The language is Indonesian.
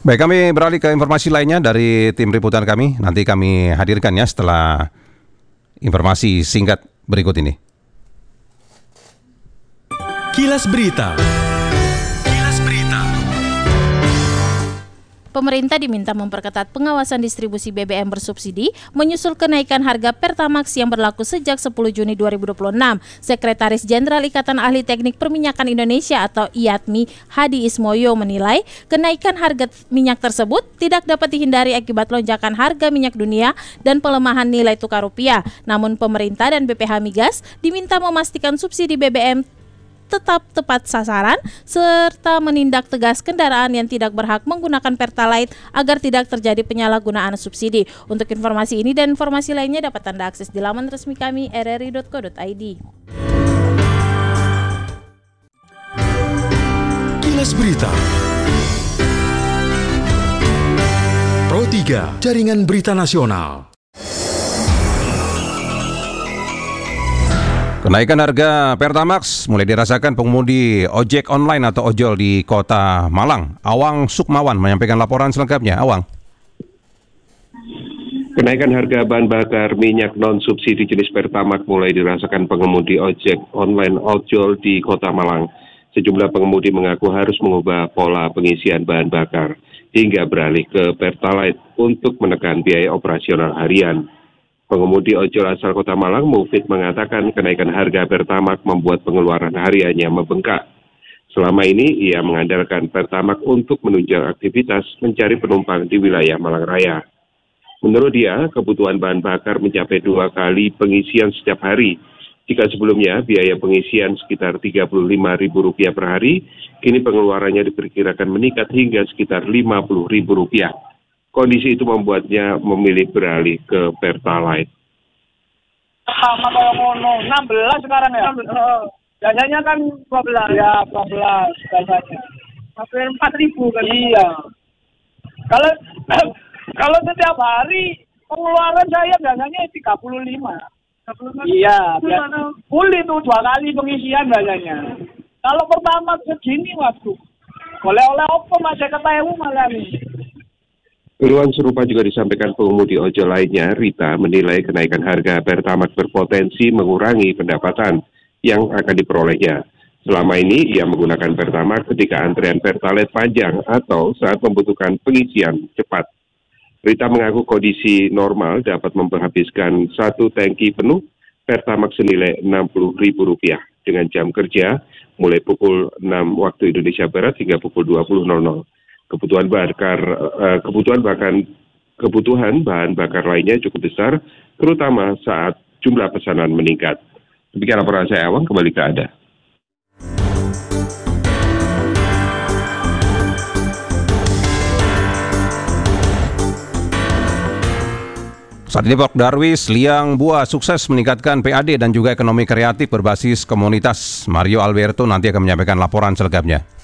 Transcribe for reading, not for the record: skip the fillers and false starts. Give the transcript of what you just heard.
Baik, kami beralih ke informasi lainnya dari tim liputan kami. Nanti kami hadirkan ya setelah informasi singkat berikut ini. Kilas Berita. Pemerintah diminta memperketat pengawasan distribusi BBM bersubsidi menyusul kenaikan harga Pertamax yang berlaku sejak 10 Juni 2026. Sekretaris Jenderal Ikatan Ahli Teknik Perminyakan Indonesia atau IATMI, Hadi Ismoyo menilai kenaikan harga minyak tersebut tidak dapat dihindari akibat lonjakan harga minyak dunia dan pelemahan nilai tukar rupiah. Namun pemerintah dan BPH Migas diminta memastikan subsidi BBM tetap tepat sasaran, serta menindak tegas kendaraan yang tidak berhak menggunakan Pertalite agar tidak terjadi penyalahgunaan subsidi. Untuk informasi ini dan informasi lainnya dapat Anda akses di laman resmi kami rri.co.id. Kilas Berita. Pro 3, Jaringan Berita Nasional. Kenaikan harga Pertamax mulai dirasakan pengemudi ojek online atau ojol di Kota Malang. Awang Sukmawan menyampaikan laporan selengkapnya. Awang. Kenaikan harga bahan bakar minyak non-subsidi jenis Pertamax mulai dirasakan pengemudi ojek online ojol di Kota Malang. Sejumlah pengemudi mengaku harus mengubah pola pengisian bahan bakar hingga beralih ke Pertalite untuk menekan biaya operasional harian. Pengemudi ojol asal Kota Malang, Mufid, mengatakan kenaikan harga Pertamax membuat pengeluaran hariannya membengkak. Selama ini ia mengandalkan Pertamax untuk menunjang aktivitas mencari penumpang di wilayah Malang Raya. Menurut dia, kebutuhan bahan bakar mencapai 2 kali pengisian setiap hari. Jika sebelumnya biaya pengisian sekitar Rp35.000 per hari, kini pengeluarannya diperkirakan meningkat hingga sekitar Rp50.000. Kondisi itu membuatnya memilih beralih ke Pertalite. Sama kayak ngono, 16 sekarang ya. Biasanya kan 12 ya, 12 biasanya. Hampir 4.000 kan. Iya. Kalau setiap hari pengeluaran saya biasanya 35. Iya, full itu 2 kali pengisian biasanya. Kalau pertama segini waktu, oleh-oleh apa masih ketemu malah nih. Keluhan serupa juga disampaikan pengemudi ojol lainnya. Rita menilai kenaikan harga Pertamax berpotensi mengurangi pendapatan yang akan diperolehnya. Selama ini ia menggunakan Pertamax ketika antrean Pertalite panjang atau saat membutuhkan pengisian cepat. Rita mengaku kondisi normal dapat menghabiskan 1 tangki penuh Pertamax senilai Rp60.000 dengan jam kerja mulai pukul 6 waktu Indonesia Barat hingga pukul 20.00. Kebutuhan bahan bakar lainnya cukup besar, terutama saat jumlah pesanan meningkat. Demikian laporan saya, Awang, kembali ke Anda. Saat ini Depok Darwis Liang Buah sukses meningkatkan PAD dan juga ekonomi kreatif berbasis komunitas. Mario Alberto nanti akan menyampaikan laporan selengkapnya.